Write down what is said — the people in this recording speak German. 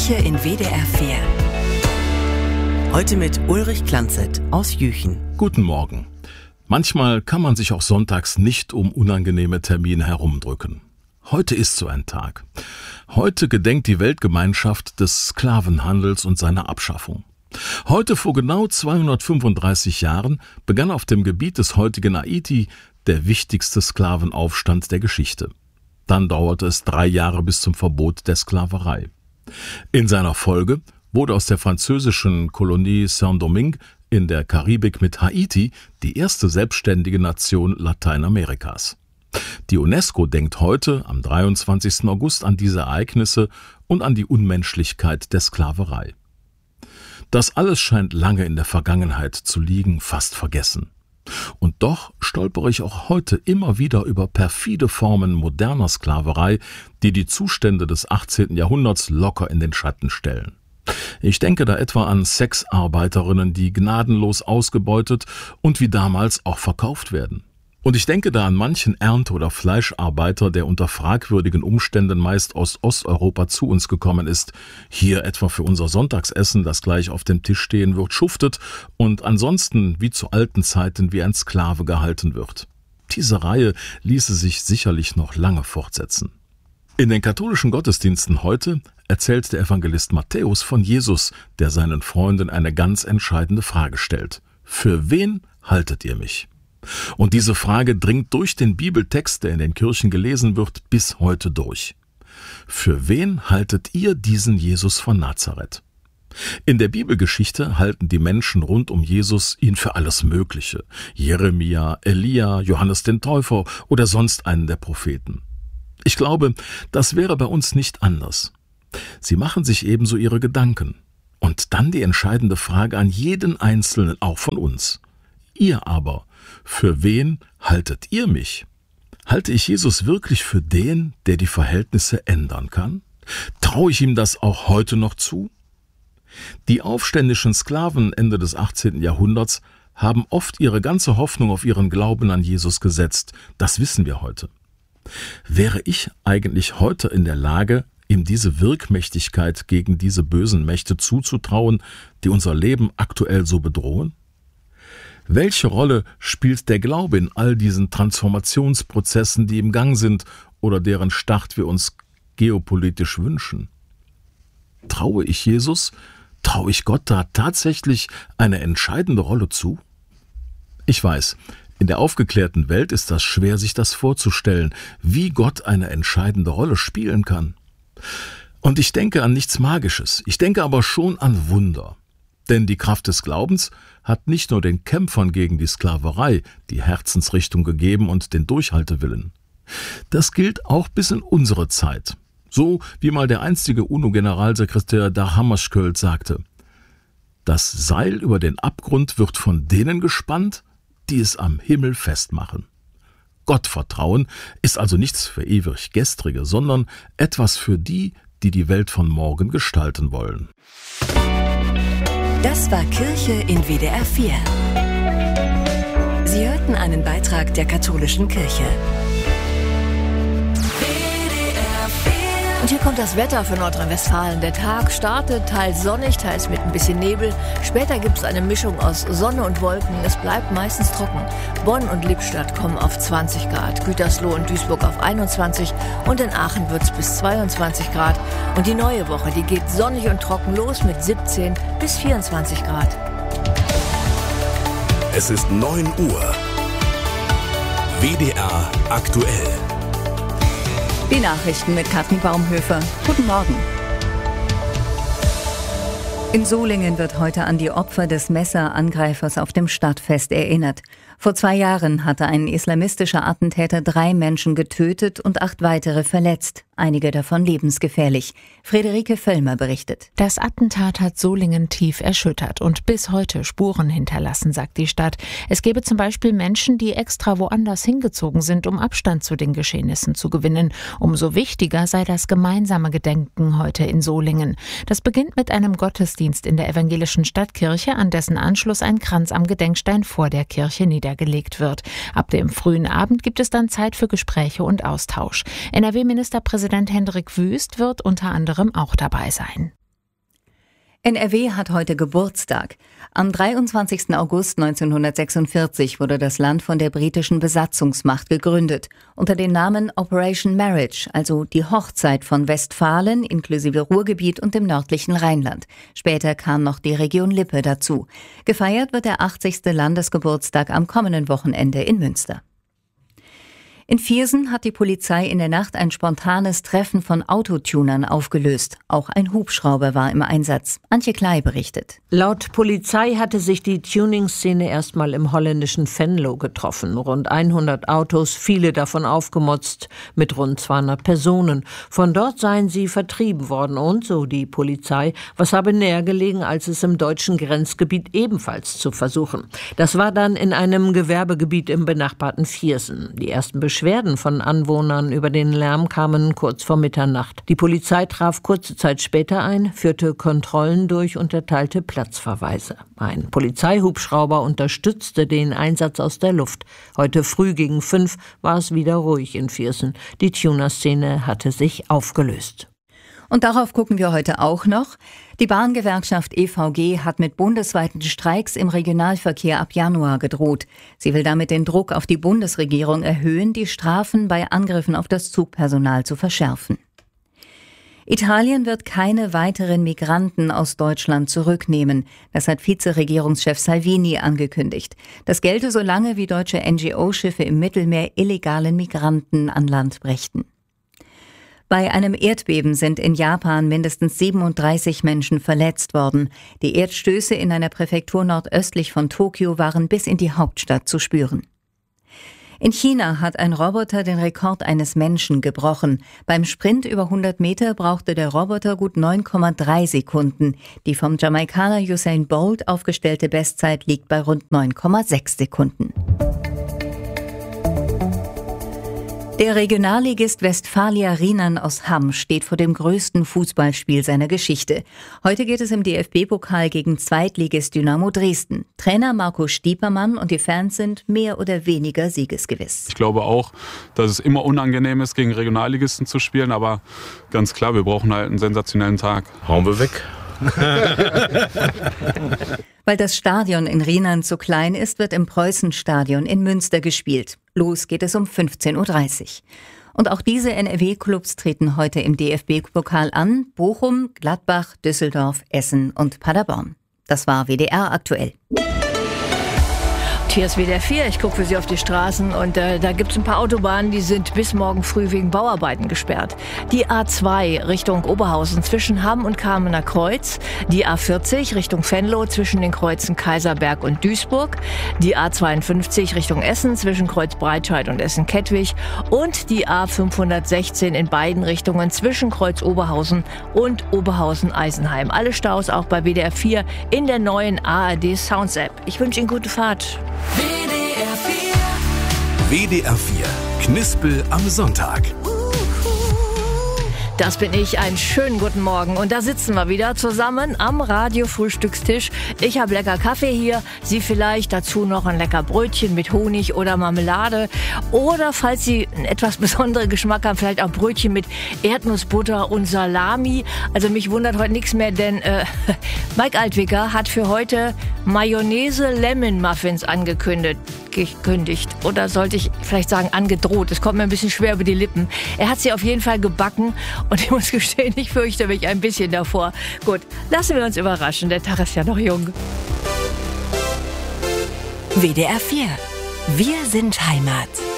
Kirche in WDR 4. Heute mit Ulrich Klanzet aus Jüchen. Guten Morgen. Manchmal kann man sich auch sonntags nicht um unangenehme Termine herumdrücken. Heute ist so ein Tag. Heute gedenkt die Weltgemeinschaft des Sklavenhandels und seiner Abschaffung. Heute vor genau 235 Jahren begann auf dem Gebiet des heutigen Haiti der wichtigste Sklavenaufstand der Geschichte. Dann dauerte es 3 Jahre bis zum Verbot der Sklaverei. In seiner Folge wurde aus der französischen Kolonie Saint-Domingue in der Karibik mit Haiti die erste selbstständige Nation Lateinamerikas. Die UNESCO denkt heute, am 23. August, an diese Ereignisse und an die Unmenschlichkeit der Sklaverei. Das alles scheint lange in der Vergangenheit zu liegen, fast vergessen. Und doch stolpere ich auch heute immer wieder über perfide Formen moderner Sklaverei, die die Zustände des 18. Jahrhunderts locker in den Schatten stellen. Ich denke da etwa an Sexarbeiterinnen, die gnadenlos ausgebeutet und wie damals auch verkauft werden. Und ich denke da an manchen Ernte- oder Fleischarbeiter, der unter fragwürdigen Umständen meist aus Osteuropa zu uns gekommen ist, hier etwa für unser Sonntagsessen, das gleich auf dem Tisch stehen wird, schuftet und ansonsten wie zu alten Zeiten wie ein Sklave gehalten wird. Diese Reihe ließe sich sicherlich noch lange fortsetzen. In den katholischen Gottesdiensten heute erzählt der Evangelist Matthäus von Jesus, der seinen Freunden eine ganz entscheidende Frage stellt. Für wen haltet ihr mich? Und diese Frage dringt durch den Bibeltext, der in den Kirchen gelesen wird, bis heute durch. Für wen haltet ihr diesen Jesus von Nazareth? In der Bibelgeschichte halten die Menschen rund um Jesus ihn für alles Mögliche. Jeremia, Elia, Johannes den Täufer oder sonst einen der Propheten. Ich glaube, das wäre bei uns nicht anders. Sie machen sich ebenso ihre Gedanken. Und dann die entscheidende Frage an jeden Einzelnen, auch von uns. Ihr aber, für wen haltet ihr mich? Halte ich Jesus wirklich für den, der die Verhältnisse ändern kann? Traue ich ihm das auch heute noch zu? Die aufständischen Sklaven Ende des 18. Jahrhunderts haben oft ihre ganze Hoffnung auf ihren Glauben an Jesus gesetzt. Das wissen wir heute. Wäre ich eigentlich heute in der Lage, ihm diese Wirkmächtigkeit gegen diese bösen Mächte zuzutrauen, die unser Leben aktuell so bedrohen? Welche Rolle spielt der Glaube in all diesen Transformationsprozessen, die im Gang sind oder deren Start wir uns geopolitisch wünschen? Traue ich Jesus? Traue ich Gott da tatsächlich eine entscheidende Rolle zu? Ich weiß, in der aufgeklärten Welt ist das schwer, sich das vorzustellen, wie Gott eine entscheidende Rolle spielen kann. Und ich denke an nichts Magisches, ich denke aber schon an Wunder. Denn die Kraft des Glaubens hat nicht nur den Kämpfern gegen die Sklaverei die Herzensrichtung gegeben und den Durchhaltewillen. Das gilt auch bis in unsere Zeit. So wie mal der einstige UNO-Generalsekretär Dag Hammarskjöld sagte: Das Seil über den Abgrund wird von denen gespannt, die es am Himmel festmachen. Gottvertrauen ist also nichts für ewig Gestrige, sondern etwas für die, die die Welt von morgen gestalten wollen. Das war Kirche in WDR 4. Sie hörten einen Beitrag der katholischen Kirche. Und hier kommt das Wetter für Nordrhein-Westfalen. Der Tag startet teils sonnig, teils mit ein bisschen Nebel. Später gibt es eine Mischung aus Sonne und Wolken. Es bleibt meistens trocken. Bonn und Lippstadt kommen auf 20 Grad, Gütersloh und Duisburg auf 21 und in Aachen wird es bis 22 Grad. Und die neue Woche, die geht sonnig und trocken los mit 17 bis 24 Grad. Es ist 9 Uhr. WDR aktuell. Die Nachrichten mit Katrin Baumhöfer. Guten Morgen. In Solingen wird heute an die Opfer des Messerangreifers auf dem Stadtfest erinnert. Vor 2 Jahren hatte ein islamistischer Attentäter 3 Menschen getötet und 8 weitere verletzt, einige davon lebensgefährlich. Friederike Völlmer berichtet. Das Attentat hat Solingen tief erschüttert und bis heute Spuren hinterlassen, sagt die Stadt. Es gebe zum Beispiel Menschen, die extra woanders hingezogen sind, um Abstand zu den Geschehnissen zu gewinnen. Umso wichtiger sei das gemeinsame Gedenken heute in Solingen. Das beginnt mit einem Gottesdienst in der evangelischen Stadtkirche, an dessen Anschluss ein Kranz am Gedenkstein vor der Kirche niedergelegt wird. Ab dem frühen Abend gibt es dann Zeit für Gespräche und Austausch. NRW-Ministerpräsident Hendrik Wüst wird unter anderem auch dabei sein. NRW hat heute Geburtstag. Am 23. August 1946 wurde das Land von der britischen Besatzungsmacht gegründet, unter dem Namen Operation Marriage, also die Hochzeit von Westfalen inklusive Ruhrgebiet und dem nördlichen Rheinland. Später kam noch die Region Lippe dazu. Gefeiert wird der 80. Landesgeburtstag am kommenden Wochenende in Münster. In Viersen hat die Polizei in der Nacht ein spontanes Treffen von Autotunern aufgelöst. Auch ein Hubschrauber war im Einsatz. Antje Klei berichtet. Laut Polizei hatte sich die Tuning-Szene erstmal im holländischen Venlo getroffen. Rund 100 Autos, viele davon aufgemotzt, mit rund 200 Personen. Von dort seien sie vertrieben worden und, so die Polizei, was habe näher gelegen, als es im deutschen Grenzgebiet ebenfalls zu versuchen. Das war dann in einem Gewerbegebiet im benachbarten Viersen. Die ersten Beschwerden von Anwohnern über den Lärm kamen kurz vor Mitternacht. Die Polizei traf kurze Zeit später ein, führte Kontrollen durch und erteilte Platzverweise. Ein Polizeihubschrauber unterstützte den Einsatz aus der Luft. Heute früh gegen 5 war es wieder ruhig in Viersen. Die Tuner-Szene hatte sich aufgelöst. Und darauf gucken wir heute auch noch. Die Bahngewerkschaft EVG hat mit bundesweiten Streiks im Regionalverkehr ab Januar gedroht. Sie will damit den Druck auf die Bundesregierung erhöhen, die Strafen bei Angriffen auf das Zugpersonal zu verschärfen. Italien wird keine weiteren Migranten aus Deutschland zurücknehmen. Das hat Vizeregierungschef Salvini angekündigt. Das gelte so lange, wie deutsche NGO-Schiffe im Mittelmeer illegalen Migranten an Land brächten. Bei einem Erdbeben sind in Japan mindestens 37 Menschen verletzt worden. Die Erdstöße in einer Präfektur nordöstlich von Tokio waren bis in die Hauptstadt zu spüren. In China hat ein Roboter den Rekord eines Menschen gebrochen. Beim Sprint über 100 Meter brauchte der Roboter gut 9,3 Sekunden. Die vom Jamaikaner Usain Bolt aufgestellte Bestzeit liegt bei rund 9,6 Sekunden. Der Regionalligist Westfalia Rienan aus Hamm steht vor dem größten Fußballspiel seiner Geschichte. Heute geht es im DFB-Pokal gegen Zweitligist Dynamo Dresden. Trainer Marco Stiepermann und die Fans sind mehr oder weniger siegesgewiss. Ich glaube auch, dass es immer unangenehm ist, gegen Regionalligisten zu spielen. Aber ganz klar, wir brauchen halt einen sensationellen Tag. Hauen wir weg. Weil das Stadion in Rienan zu klein ist, wird im Preußenstadion in Münster gespielt. Los geht es um 15.30 Uhr. Und auch diese NRW-Clubs treten heute im DFB-Pokal an. Bochum, Gladbach, Düsseldorf, Essen und Paderborn. Das war WDR aktuell. Hier ist WDR 4, ich gucke für Sie auf die Straßen und da gibt es ein paar Autobahnen, die sind bis morgen früh wegen Bauarbeiten gesperrt. Die A2 Richtung Oberhausen zwischen Hamm und Kamener Kreuz, die A40 Richtung Venlo zwischen den Kreuzen Kaiserberg und Duisburg, die A52 Richtung Essen zwischen Kreuz Breitscheid und Essen-Kettwig und die A516 in beiden Richtungen zwischen Kreuz Oberhausen und Oberhausen-Eisenheim. Alle Staus auch bei WDR 4 in der neuen ARD Sounds App. Ich wünsche Ihnen gute Fahrt. WDR 4 Knispel am Sonntag. Das bin ich. Einen schönen guten Morgen. Und da sitzen wir wieder zusammen am Radio-Frühstückstisch. Ich habe lecker Kaffee hier. Sie vielleicht dazu noch ein lecker Brötchen mit Honig oder Marmelade. Oder falls Sie einen etwas besonderen Geschmack haben, vielleicht auch Brötchen mit Erdnussbutter und Salami. Also mich wundert heute nichts mehr, denn Mike Altwicker hat für heute Mayonnaise-Lemon-Muffins angekündigt. Oder sollte ich vielleicht sagen angedroht. Es kommt mir ein bisschen schwer über die Lippen. Er hat sie auf jeden Fall gebacken und ich muss gestehen, ich fürchte mich ein bisschen davor. Gut, lassen wir uns überraschen. Der Tag ist ja noch jung. WDR 4. Wir sind Heimat.